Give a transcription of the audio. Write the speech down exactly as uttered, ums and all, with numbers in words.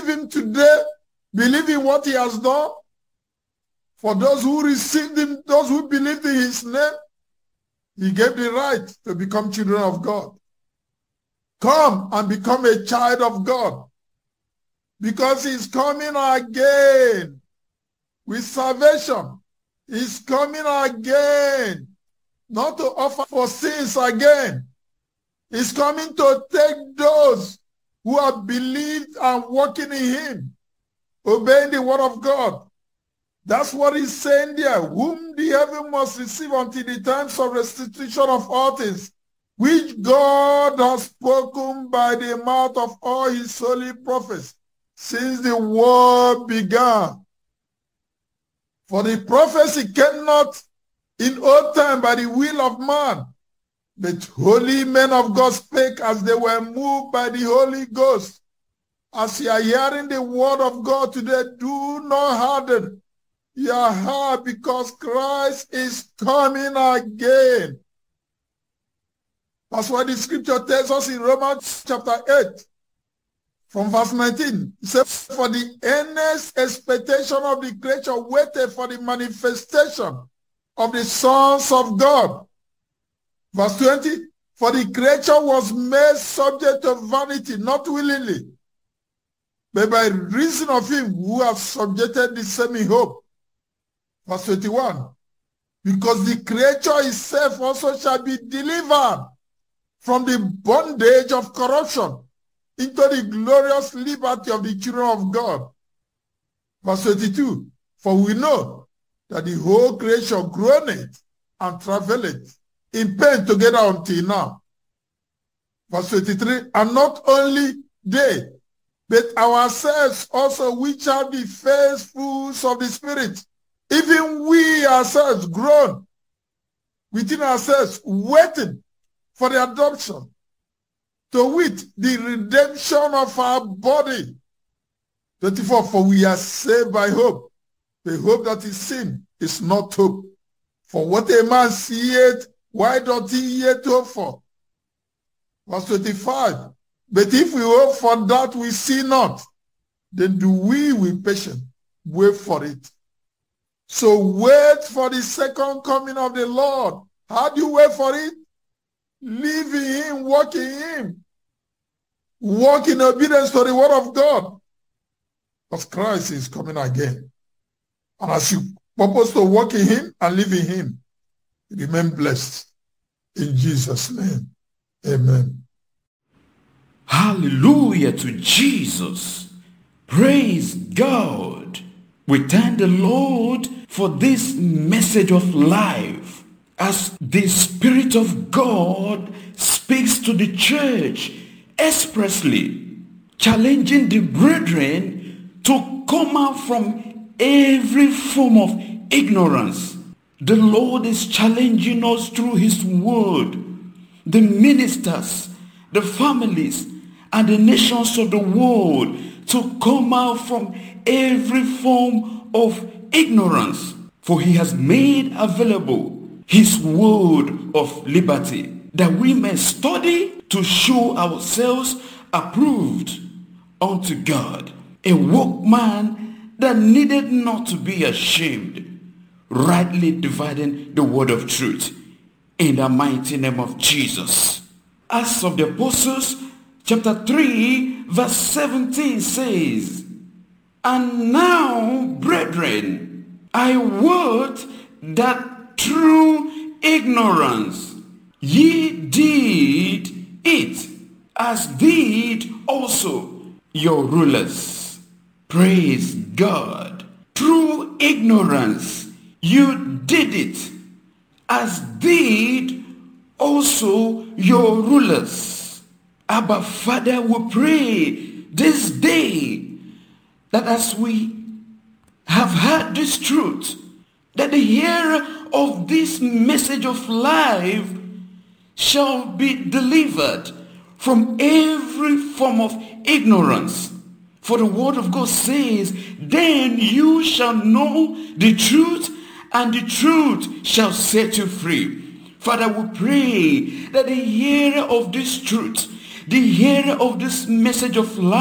him today, believe in what he has done. For those who received him, those who believed in his name, he gave the right to become children of God. Come and become a child of God, because he's coming again with salvation. He's coming again, not to offer for sins again. He's coming to take those who have believed and walking in him, obeying the word of God. That's what he's saying there. Whom the heaven must receive until the times of restitution of all things, which God has spoken by the mouth of all his holy prophets since the world began. For the prophecy came not in old time by the will of man, but holy men of God spake as they were moved by the Holy Ghost. As you are hearing the word of God today, do not harden your heart, because Christ is coming again. That's what the scripture tells us in Romans chapter eight, from verse nineteen. It says, for the earnest expectation of the creature waited for the manifestation of the sons of God. Verse twenty, for the creature was made subject to vanity, not willingly, but by reason of him who has subjected the same in hope. Verse twenty-one, because the creature itself also shall be delivered from the bondage of corruption into the glorious liberty of the children of God. Verse twenty-two, for we know that the whole creation groaneth and travaileth in pain together until now. Verse twenty-three, and not only they, but ourselves also, which are the first fruits of the Spirit, even we ourselves groan within ourselves, waiting for the adoption, to wit, the redemption of our body. twenty-four, for we are saved by hope. The hope that is seen is not hope. For what a man seeth, why doth he yet hope for? Verse twenty-five, but if we hope for that we see not, then do we with patience wait for it. So wait for the second coming of the Lord. How do you wait for it? Live in him, walk in him. Walk in obedience to the word of God. Because Christ is coming again. And as you purpose to walk in him and live in him, remain blessed. In Jesus' name, amen. Hallelujah to Jesus. Praise God. We thank the Lord for this message of life, as the Spirit of God speaks to the church expressly, challenging the brethren to come out from every form of ignorance. The Lord is challenging us through his word, the ministers, the families, and the nations of the world to come out from every form of ignorance. For he has made available his word of liberty, that we may study to show ourselves approved unto God, a workman that needed not to be ashamed, rightly dividing the word of truth, in the mighty name of Jesus. Acts of the Apostles chapter three verse seventeen says, and now, brethren, I would that through ignorance ye did it, as did also your rulers. Praise God. Through ignorance you did it, as did also your rulers. Abba, Father, we pray this day that as we have heard this truth, that the hearer of this message of life shall be delivered from every form of ignorance. For the word of God says, then you shall know the truth, and the truth shall set you free. Father, we pray that the hearer of this truth, the hearer of this message of life,